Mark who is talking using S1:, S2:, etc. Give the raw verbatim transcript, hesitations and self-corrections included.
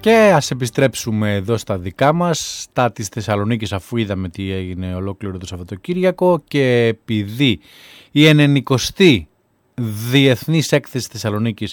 S1: Και ας επιστρέψουμε εδώ στα δικά μας, στα της Θεσσαλονίκης, αφού είδαμε τι έγινε ολόκληρο το Σαββατοκύριακο, και επειδή η ενενηκοστή Διεθνής Έκθεση Θεσσαλονίκης